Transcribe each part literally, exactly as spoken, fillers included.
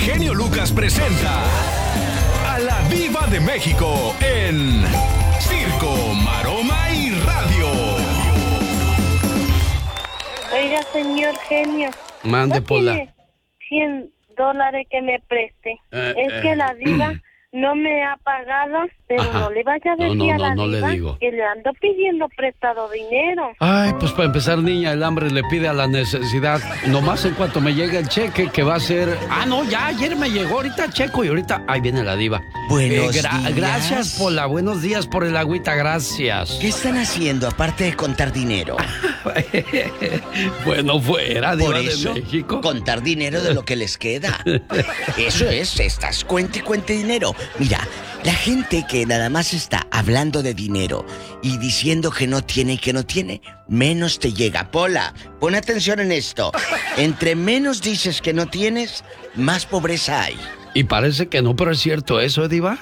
Genio Lucas presenta a la Diva de México en Circo, Maroma y Radio. Oiga, señor genio. Mande, ¿no Pola. tiene cien dólares que me preste? Eh, es eh. que la Diva no me ha pagado, pero Ajá. no le vaya a No, decir no, a la no, no le Diva digo. que le ando pidiendo prestado dinero. Ay, pues para empezar, niña, el hambre le pide a la necesidad. Nomás en cuanto me llegue el cheque, que va a ser... Ah, no, ya ayer me llegó, ahorita checo y ahorita... Ahí viene la Diva. Buenos gra- días. Gracias, Pola. Buenos días por el agüita, gracias. ¿Qué están haciendo aparte de contar dinero? Bueno, fuera, Diva Por eso, de México. contar dinero de lo que les queda. Eso es, estás cuente y cuente dinero. Mira, la gente que nada más está hablando de dinero y diciendo que no tiene y que no tiene, menos te llega. Pola, pon atención en esto. Entre menos dices que no tienes, más pobreza hay. Y parece que no, pero es cierto eso, ¿eh, Diva?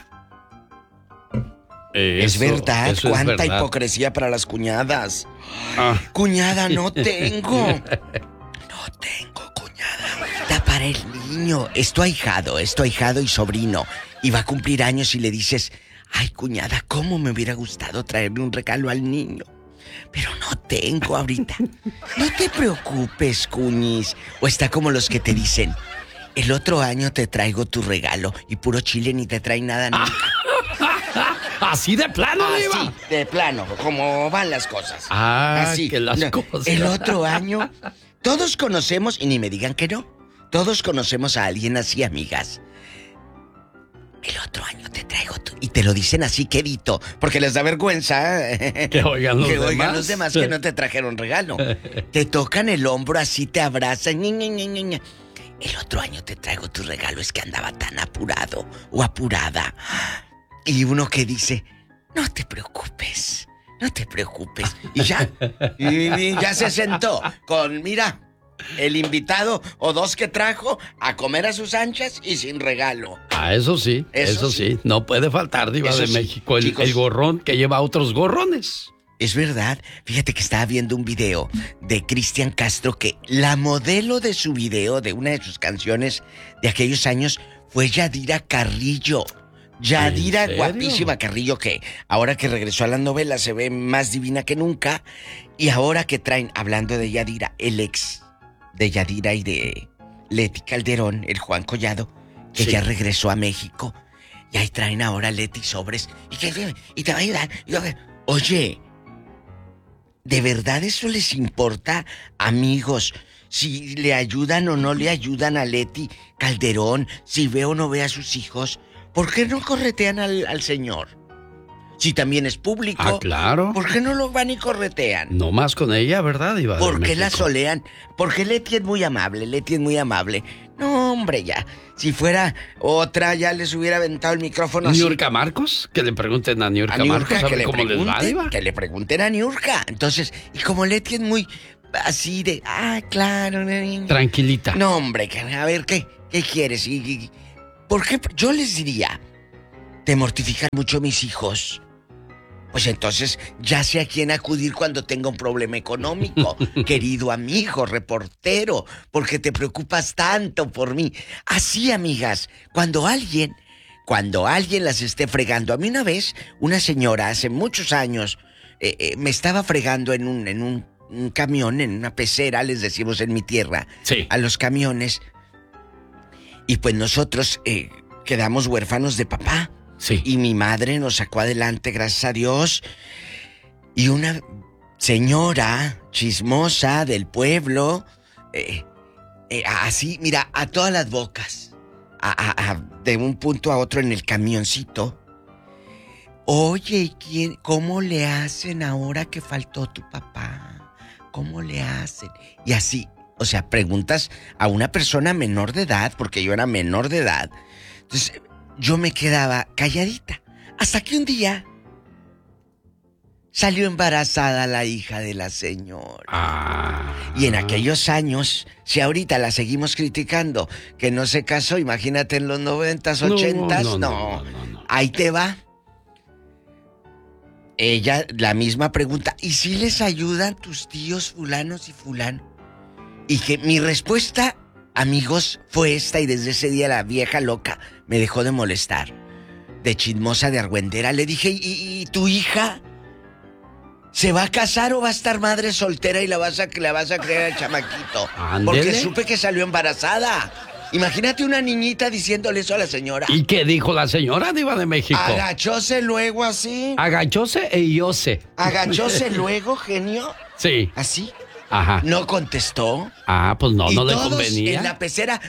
Es Eso, verdad, eso es cuánta verdad. hipocresía para las cuñadas. Ah. Cuñada, no tengo. No tengo, cuñada. Da para el niño. Es tu ahijado, es tu ahijado y sobrino. Y va a cumplir años y le dices, ay, cuñada, ¿cómo me hubiera gustado traerle un regalo al niño? Pero no tengo ahorita. No te preocupes, cuñis. O está como los que te dicen, el otro año te traigo tu regalo y puro chile ni te trae nada nunca. ¿Así de plano, Diva? Así, de plano, como van las cosas. Ah, Así. que las No, cosas. El otro año, todos conocemos, y ni me digan que no, todos conocemos a alguien así, amigas. El otro año te traigo tú. Y te lo dicen así quedito, porque les da vergüenza. Que oigan los que demás. oigan los demás que no te trajeron regalo. Te tocan el hombro, así te abrazan. Ña, Ña, Ña, Ña, Ña. El otro año te traigo tu regalo, es que andaba tan apurado o apurada. Y uno que dice, no te preocupes, no te preocupes. Y ya, y, y ya se sentó con, mira, el invitado o dos que trajo a comer a sus anchas y sin regalo. Ah, eso sí, eso, Eso sí. sí. No puede faltar, Diva Eso de sí, México, el, chicos. el gorrón que lleva otros gorrones. Es verdad, fíjate que estaba viendo un video de Cristian Castro que la modelo de su video, de una de sus canciones de aquellos años, fue Yadira Carrillo. Yadira, ¿En serio? guapísima Carrillo, que ahora que regresó a las novelas se ve más divina que nunca. Y ahora que traen, hablando de Yadira, el ex de Yadira y de Leti Calderón, el Juan Collado, que Sí. ya regresó a México. Y ahí traen ahora a Leti sobres. Y, que, y te va a ayudar. Y yo, oye, ¿de verdad eso les importa, amigos? Si le ayudan o no le ayudan a Leti Calderón, si ve o no ve a sus hijos, ¿por qué no corretean al, al señor? Si también es público. Ah, claro. ¿Por qué no lo van y corretean? No más con ella, ¿verdad, Diva de ¿Por qué la México? solean? Porque Leti es muy amable, Leti es muy amable. No, hombre, ya. Si fuera otra, ya les hubiera aventado el micrófono así. ¿Niurka Marcos? Que le pregunten a Niurka A Niurka, Marcos, a que ver le cómo les va, pregunten, Diva. que le pregunten a Niurka. Entonces, y como Leti es muy así de, ah, claro. Tranquilita. No, hombre, que- a ver, ¿qué, qué quieres? Y, y- ¿Por qué? Yo les diría, ¿te mortifican mucho mis hijos? Pues entonces ya sé a quién acudir cuando tenga un problema económico. Querido amigo, reportero, porque te preocupas tanto por mí. Así, amigas, cuando alguien, cuando alguien las esté fregando. A mí una vez, una señora hace muchos años, eh, eh, me estaba fregando en un, en un, un camión, en una pecera, les decimos en mi tierra, Sí. a los camiones. Y pues nosotros eh, quedamos huérfanos de papá. Sí. Y mi madre nos sacó adelante, gracias a Dios. Y una señora chismosa del pueblo, eh, eh, así, mira, a todas las bocas, a, a, a, de un punto a otro en el camioncito. Oye, ¿y quién, cómo le hacen ahora que faltó tu papá? ¿Cómo le hacen? Y así, o sea, preguntas a una persona menor de edad, porque yo era menor de edad. Entonces, yo me quedaba calladita. Hasta que un día salió embarazada la hija de la señora. Ah. Y en aquellos años, si ahorita la seguimos criticando, que no se casó, imagínate en los noventas, No, ochentas, no, no, no, no, no, no. Ahí te va. Ella, la misma pregunta, ¿y si les ayudan tus tíos fulanos y fulano? Y que mi respuesta amigos, fue esta y desde ese día la vieja loca me dejó de molestar. De chismosa, de argüendera. Le dije, ¿y, y tu hija? ¿Se va a casar o va a estar madre soltera y la vas a, la vas a creer al chamaquito? Ándele. Porque supe que salió embarazada. Imagínate una niñita diciéndole eso a la señora. ¿Y qué dijo la señora, Diva de México? Agachóse luego así. Agachóse e yose. Agachóse luego, genio. Sí. Así. Ajá. No contestó. Ah, pues no, y no le todos convenía. en la pecera.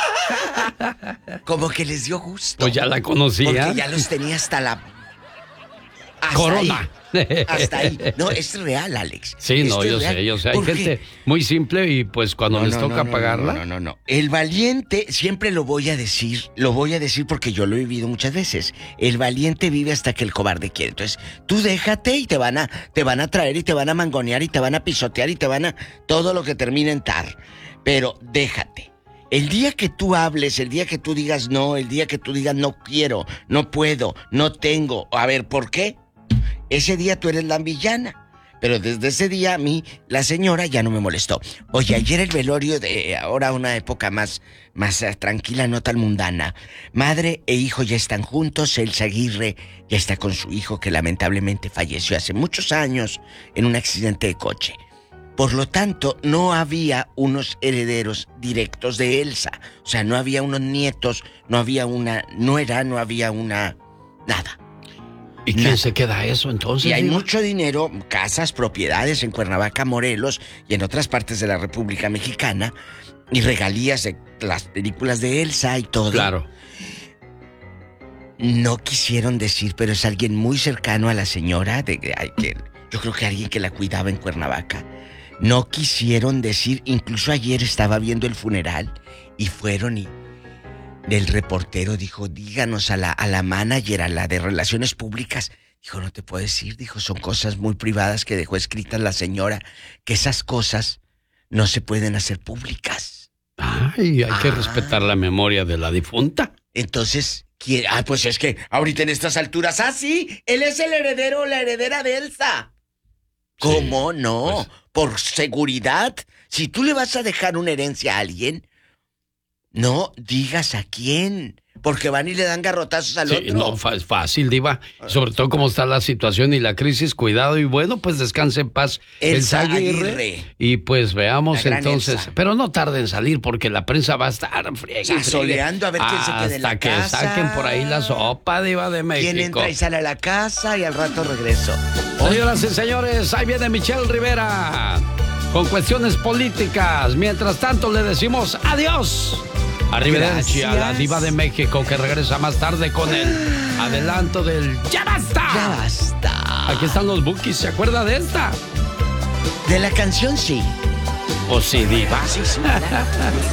Como que les dio gusto. Pues ya la conocía. Porque ya los tenía hasta la... Hasta Corona. Ahí. Hasta ahí. No, es real, Alex. Sí, Esto no, es yo real. sé, yo sé. Hay Porque... gente muy simple y pues cuando No, les no, toca no, no, pagarla. No, no, no, no. El valiente, siempre lo voy a decir, lo voy a decir porque yo lo he vivido muchas veces. El valiente vive hasta que el cobarde quiere. Entonces, tú déjate y te van a, te van a traer y te van a mangonear y te van a pisotear y te van a... Todo lo que termine en tar. Pero déjate. El día que tú hables, el día que tú digas no, el día que tú digas no quiero, no puedo, no tengo. A ver, ¿por qué? Ese día tú eres la villana. Pero desde ese día a mí, la señora ya no me molestó. Oye, ayer el velorio de ahora una época más, más uh, tranquila, no tan mundana. Madre e hijo ya están juntos. Elsa Aguirre ya está con su hijo que lamentablemente falleció hace muchos años en un accidente de coche. Por lo tanto, no había unos herederos directos de Elsa. O sea, no había unos nietos, no había una nuera, no había una... nada. ¿Y quién Nada. se queda eso entonces? Y hay Diva? mucho dinero, casas, propiedades en Cuernavaca, Morelos y en otras partes de la República Mexicana y regalías de las películas de Elsa y todo. Claro. No quisieron decir, pero es alguien muy cercano a la señora, de, de, ay, que, yo creo que alguien que la cuidaba en Cuernavaca. No quisieron decir, incluso ayer estaba viendo el funeral y fueron y... El reportero dijo, díganos a la, a la manager, a la de Relaciones Públicas. Dijo, no te puedo decir, dijo, son cosas muy privadas que dejó escritas la señora, que esas cosas no se pueden hacer públicas. Ay, hay Ah. que respetar la memoria de la difunta. Entonces, ¿quién? Ah, pues es que ahorita en estas alturas, ah, sí, él es el heredero o la heredera de Elsa. ¿Cómo Sí, no? pues. Por seguridad. Si tú le vas a dejar una herencia a alguien, no digas a quién, porque van y le dan garrotazos al Sí, otro. no, fa- es fácil, Diva. Sobre todo como está la situación y la crisis, cuidado y bueno, pues descanse en paz Elsa Elsa Aguirre. Aguirre. Y pues veamos La gran entonces, Elsa. pero no tarde en salir porque la prensa va a estar friega y friegue Sasoleando a ver quién se quede en la hasta que casa. saquen por ahí la sopa, Diva de México. ¿Quién entra y sale a la casa y al rato regreso? Señoras y señores, ahí viene Michelle Rivera con cuestiones políticas. Mientras tanto le decimos adiós. Arrivederci a la Gracias. Diva de México que regresa más tarde con el adelanto del ¡Ya basta! Ya basta. Aquí están los Bukis, ¿se acuerda de esta? De la canción sí. ¿O sí, Diva? Sí, sí, claro.